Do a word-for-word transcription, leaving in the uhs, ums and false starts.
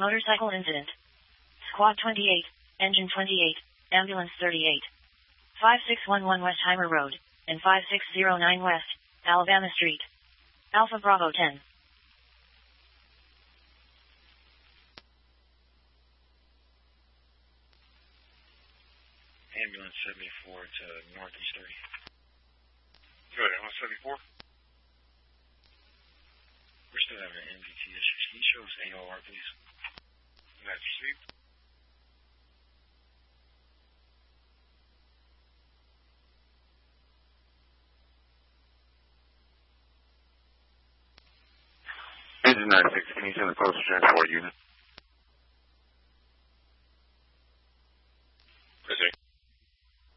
Motorcycle incident. Squad twenty-eight, Engine twenty-eight, Ambulance thirty-eight. five six one one West Heimer Road, and five six zero nine West, Alabama Street. Alpha Bravo ten. Ambulance seventy-four to Northeast thirty. Go ahead, Ambulance seventy-four. We're still having an M V T issue. Can you show us A O R, please? That's received. Engine ninety-six, can you send a postal transport unit?